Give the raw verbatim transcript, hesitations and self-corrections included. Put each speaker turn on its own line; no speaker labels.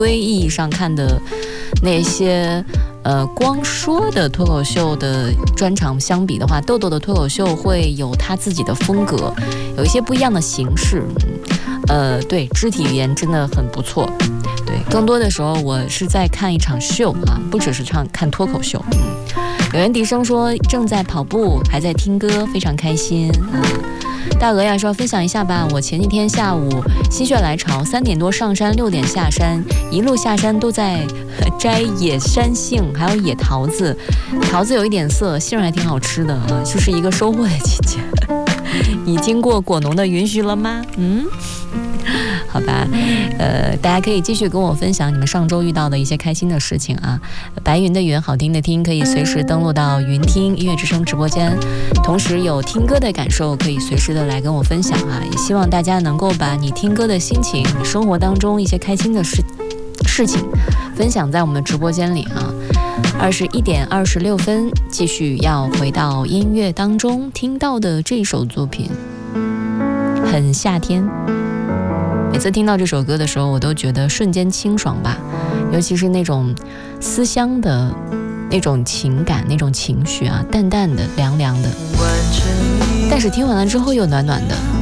规意义上看的那些呃光说的脱口秀的专场相比的话，豆豆的脱口秀会有他自己的风格，有一些不一样的形式。呃，对，肢体语言真的很不错。对，更多的时候我是在看一场秀啊，不只是唱看脱口秀。嗯，有人笛声说正在跑步，还在听歌，非常开心。嗯，大鹅呀说分享一下吧，我前几天下午心血来潮，三点多上山，六点下山，一路下山都在摘野山杏，还有野桃子。桃子有一点涩，杏还挺好吃的啊，就是一个收获的季节。你经过果农的允许了吗？嗯，好吧，呃，大家可以继续跟我分享你们上周遇到的一些开心的事情啊。白云的云，好听的听，可以随时登录到云听音乐之声直播间，同时有听歌的感受可以随时的来跟我分享啊。也希望大家能够把你听歌的心情，你生活当中一些开心的事事情分享在我们的直播间里啊。二十一点二十六分，继续要回到音乐当中听到的这首作品，很夏天。每次听到这首歌的时候，我都觉得瞬间清爽吧，尤其是那种思乡的那种情感、那种情绪啊，淡淡的、凉凉的，但是听完了之后又暖暖的。